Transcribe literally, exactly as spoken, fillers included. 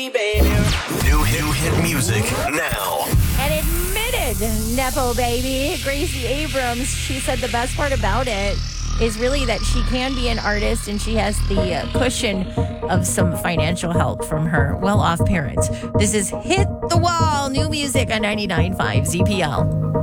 New hit, new hit music now. And admitted Nepo baby, Gracie Abrams, she said the best part about it is really that she can be an artist and she has the uh, cushion of some financial help from her well-off parents. This is Hit the Wall, new music on ninety-nine point five Z P L.